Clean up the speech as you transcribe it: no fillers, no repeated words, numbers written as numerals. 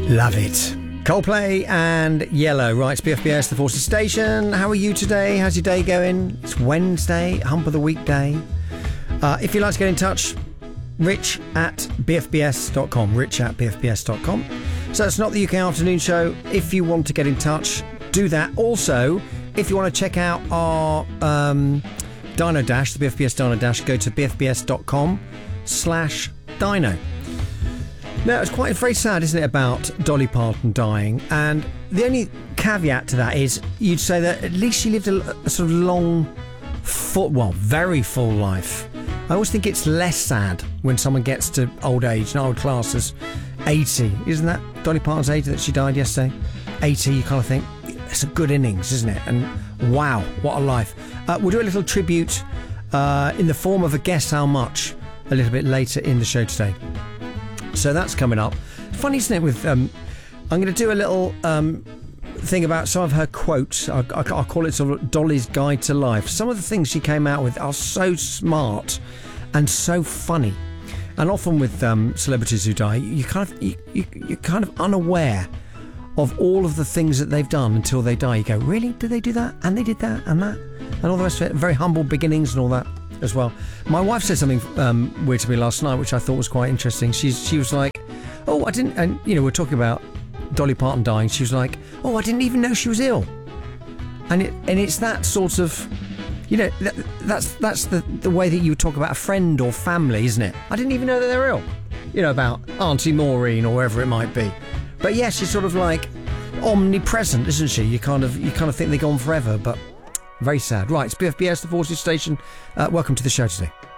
Love it. Coldplay and Yellow. Right, it's BFBS, the Forces Station. How are you today? How's your day going? It's Wednesday, hump of the week day. If you'd like to get in touch, rich@bfbs.com. rich@bfbs.com. So it's not the UK afternoon show. If you want to get in touch, do that. Also, if you want to check out our Dino Dash, the BFBS Dino Dash, go to bfbs.com/dino. Now, it's very sad, isn't it, about Dolly Parton dying? And the only caveat to that is you'd say that at least she lived a sort of long, very full life. I always think it's less sad when someone gets to old age, and I would class as 80. Isn't that Dolly Parton's age that she died yesterday? 80, you kind of think, it's a good innings, isn't it? And wow, what a life. We'll do a little tribute in the form of a Guess How Much a little bit later in the show today. So that's coming up. Funny, isn't it? With I'm going to do a little thing about some of her quotes. I'll call it sort of Dolly's Guide to Life. Some of the things she came out with are so smart and so funny. And often with celebrities who die, you're kind of unaware of all of the things that they've done until they die. You go, really? Did they do that? And they did that and that? And all the rest of it. Very humble beginnings and all that as well. My wife said something weird to me last night, which I thought was quite interesting. She was like, oh, I didn't, and you know, we're talking about Dolly Parton dying. She was like, oh, I didn't even know she was ill. And it's that sort of, you know, that's the way that you would talk about a friend or family, isn't it? I didn't even know that they were ill. You know, about Auntie Maureen or wherever it might be. But yeah, she's sort of like omnipresent, isn't she? You kind of think they're gone forever, but very sad. Right, it's BFBS, the Forces Station. Welcome to the show today.